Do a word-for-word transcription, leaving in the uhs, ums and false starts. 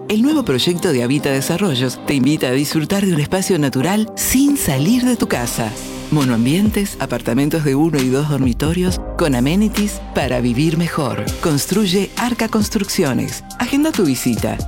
El nuevo proyecto de Habita Desarrollos te invita a disfrutar de un espacio natural sin salir de tu casa. Monoambientes, apartamentos de uno y dos dormitorios con amenities para vivir mejor. Construye Arca Construcciones. Agenda tu visita